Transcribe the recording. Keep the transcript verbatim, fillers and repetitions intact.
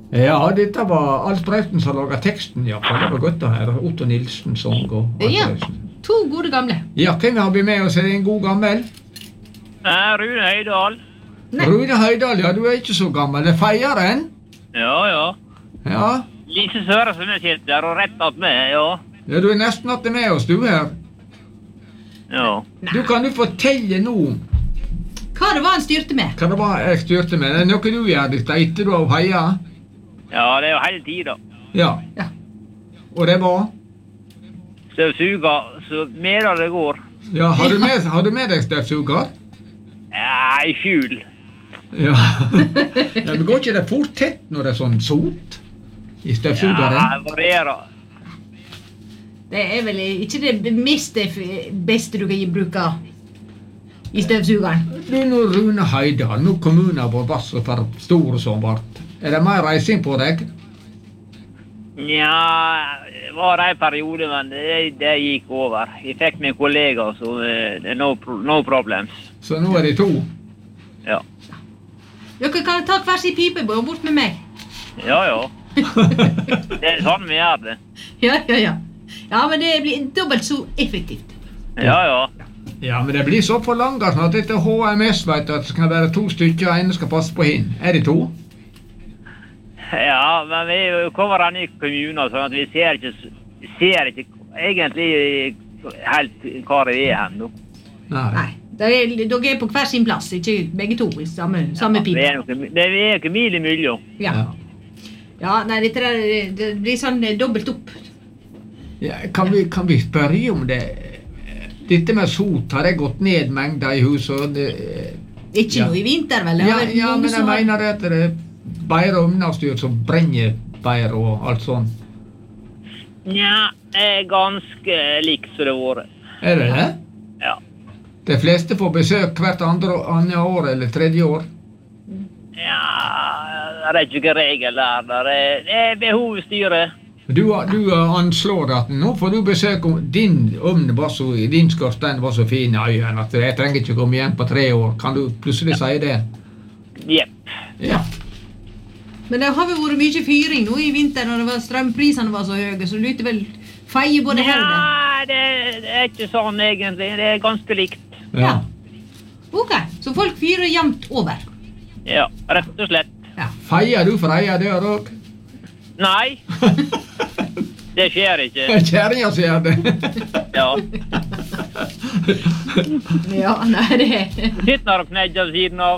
Ja, dette var Alf Prøysen som laget teksten, ja. Det var godt å høre. Otto Nilsen sang og Alf Ja, Prøysen. to gode gamle. Ja, hvem har vi med oss? Er det en god gammel? Eh, Rune Høydal. Nei. Rune Høydal, ja, du er ikke så gammel. Det er feieren. Ja, ja. Ja. Lise Søresen er sitt der og rettet med, ja. Ja, du er nesten alltid med oss, du her. Ja. Du kan du fortelle nå Hva det var han styrte med? hva det var jeg styrte med. Det er noe du gjør dette etter du har heiet. Ja, det er jo hele tiden. Ja. Ja. Og det var? Støvsuger, så mer av det går. Ja, har du med, har du med deg støvsuger? Ja, i skjul. Ja. Ja, men går ikke det fort tett når det er sånn sot i støvsugeren? Ja, det varierer. Det er vel ikke det mest beste du kan bruke i støvsugeren. Du, nå Rune Høydal, nå kommunen vår var så for stor som vart. Er det mer reising på deg? Ja, det var en periode, men det, det gikk over. Jeg fikk min kollega, så det er no, no problems. Så nå er det to? Ja. Dere kan ta hver sin pipe og bort med meg. Ja, ja. Det er sånn vi gjør det. Ja, ja, ja. Ja, men det blir dobbelt så effektivt. Ja, ja. Ja, men det blir så for langt at dette H M S vet at det skal være to stykker, og en skal passe på henne. Er det to? Ja, men vi kommer an i kommunen, sånn at vi ser ikke, ser ikke egentlig helt hva det er ennå. Nei. Nei, dere er på hver sin plass, ikke begge to i samme, samme Det pipe. er noe, det er ikke mil imellom. Ja. Ja, nei, dette der, det blir sånn eh, dobbelt opp. Ja, kan, vi, kan vi spørre om det? Dette med sot, har det gått ned mengder i huset? Det, Ikke Ja. noe i vinter, vel? Det ja, har vært ja, mange men jeg som har- mener det at det er bedre omnastyr som brenner bedre og alt sånt. Ja, det er ganske likt som det har vært. Er det det? Ja. De fleste får besøk hvert andre, andre år eller tredje år. Ja, det er ikke regel der. Det er, det er behovsstyret. Du, du anslår at nå får du besøk om din ovn var så, din skorstein var så fin i øynene at jeg trenger ikke komme igjen på tre år. Kan du plutselig si det? Jepp. Ja. Men det har vel vært mye fyring nå i vinter når det var, strømprisene var så høye, så du lytte vel feie både her og der. Ja, det, det er ikke sånn egentlig. Det er ganske likt. Ja. Ok, så folk fyrer jevnt over. Ja, rett og slett. Ja. Feier du for eier dør òg? Nei, det skjer ikke. Kjerringa sier det. Ja. Ja, nei, det Sitter der og knedder ved siden av.